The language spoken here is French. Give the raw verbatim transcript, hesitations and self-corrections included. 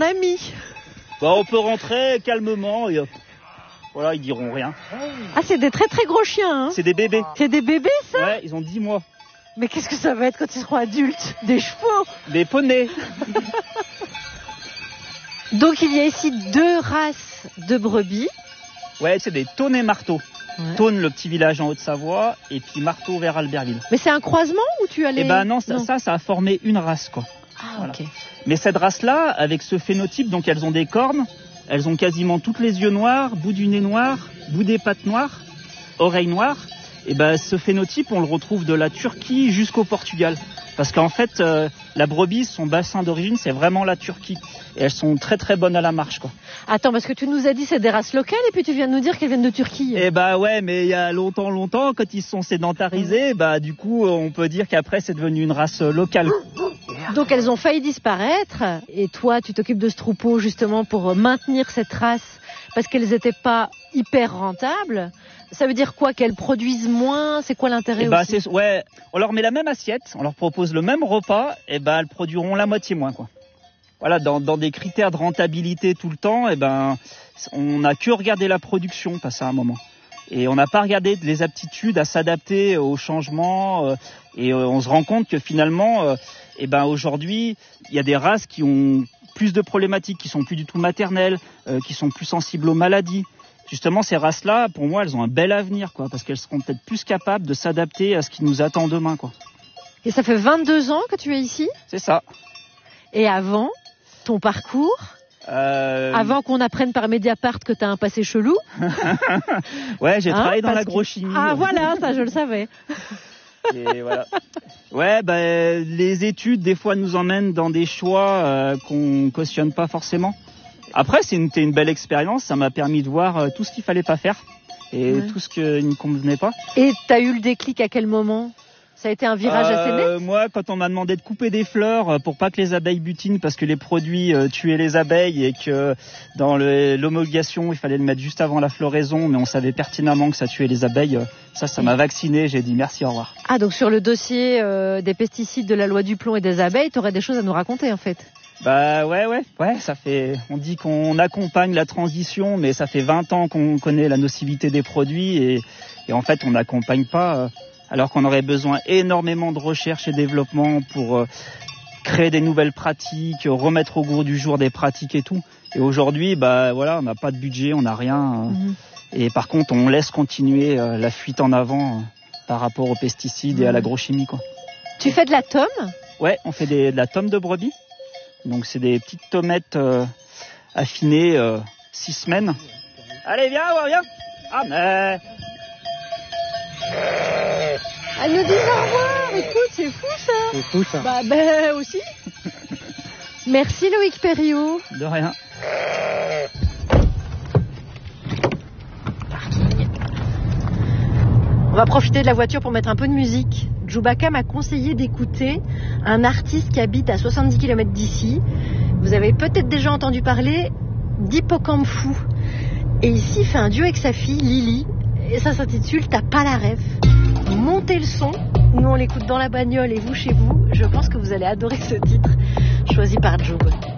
mamie. Bah, on peut rentrer calmement et... Voilà, ils diront rien. Ah, c'est des très très gros chiens, hein. C'est des bébés. C'est des bébés, ça? Ouais, ils ont dix mois. Mais qu'est-ce que ça va être quand ils seront adultes? Des chevaux? Des poneys. Donc il y a ici deux races de brebis. Ouais, c'est des Thônes et Marteaux. Ouais. Thônes, le petit village en Haute-Savoie, et puis Marteau vers Albertville. Mais c'est un croisement ou tu allais... Eh ben non, ça, non. ça, ça a formé une race, quoi. Ah, voilà. Ok. Mais cette race-là, avec ce phénotype, donc elles ont des cornes, elles ont quasiment toutes les yeux noirs, bout du nez noir, bout des pattes noires, oreilles noires. Et ben ce phénotype, on le retrouve de la Turquie jusqu'au Portugal. Parce qu'en fait, euh, la brebis, son bassin d'origine, c'est vraiment la Turquie. Et elles sont très très bonnes à la marche, quoi. Attends, parce que tu nous as dit c'est des races locales et puis tu viens de nous dire qu'elles viennent de Turquie. Eh bah ouais, mais il y a longtemps, longtemps, quand ils se sont sédentarisés, bah du coup, on peut dire qu'après c'est devenu une race locale. Donc elles ont failli disparaître. Et toi, tu t'occupes de ce troupeau justement pour maintenir cette race parce qu'elles n'étaient pas hyper rentables. Ça veut dire quoi? Qu'elles produisent moins? C'est quoi l'intérêt eh bah, aussi? c'est, ouais, on leur met la même assiette, on leur propose le même repas, et bah elles produiront la moitié moins, quoi. Voilà, dans, dans des critères de rentabilité tout le temps, et ben on n'a que regardé la production passer à un moment. Et on n'a pas regardé les aptitudes à s'adapter aux changements. Euh, et euh, on se rend compte que finalement, euh, et ben aujourd'hui, il y a des races qui ont plus de problématiques, qui sont plus du tout maternelles, euh, qui sont plus sensibles aux maladies. Justement, ces races-là, pour moi, elles ont un bel avenir, quoi, parce qu'elles seront peut-être plus capables de s'adapter à ce qui nous attend demain, quoi. Et ça fait vingt-deux ans que tu es ici? C'est ça. Et avant, ton parcours? Euh... Avant qu'on apprenne par Mediapart que tu as un passé chelou? Ouais, j'ai hein, travaillé dans l'agrochimie. Que... Ah voilà, ça je le savais. Et voilà. Ouais, bah, les études, des fois, nous emmènent dans des choix euh, qu'on cautionne pas forcément. Après, c'est une, une belle expérience, ça m'a permis de voir euh, tout ce qu'il fallait pas faire et ouais. tout ce qui ne me convenait pas. Et t'as eu le déclic à quel moment? Ça a été un virage euh, assez net? Moi, quand on m'a demandé de couper des fleurs pour pas que les abeilles butinent parce que les produits euh, tuaient les abeilles et que dans le, l'homologation, il fallait le mettre juste avant la floraison, mais on savait pertinemment que ça tuait les abeilles, ça, ça m'a vacciné, j'ai dit merci, au revoir. Ah, donc sur le dossier euh, des pesticides, de la loi du plomb et des abeilles, t'aurais des choses à nous raconter en fait? Bah ouais, ouais, ouais, ça fait, on dit qu'on accompagne la transition, mais ça fait vingt ans qu'on connaît la nocivité des produits et, et en fait on n'accompagne pas, euh, alors qu'on aurait besoin énormément de recherche et développement pour euh, créer des nouvelles pratiques, remettre au goût du jour des pratiques et tout. Et aujourd'hui, bah voilà, on n'a pas de budget, on n'a rien. Euh, mmh. Et par contre, on laisse continuer euh, la fuite en avant euh, par rapport aux pesticides mmh. et à l'agrochimie, quoi. Tu fais de la tome? Ouais, on fait des, de la tome de brebis. Donc c'est des petites tomettes euh, affinées euh, six semaines. Allez, viens, viens. Ah mais. Elle nous dit au revoir. Écoute, c'est fou ça. C'est fou ça. Bah ben aussi. Merci Loïc Perriot. De rien. On va profiter de la voiture pour mettre un peu de musique. Chewbacca m'a conseillé d'écouter un artiste qui habite à soixante-dix kilomètres d'ici. Vous avez peut-être déjà entendu parler d'Hippocampe Fou. Et ici, il fait un duo avec sa fille, Lily. Et ça s'intitule « T'as pas la ref ». Montez le son. Nous, on l'écoute dans la bagnole et vous, chez vous. Je pense que vous allez adorer ce titre, choisi par Joe.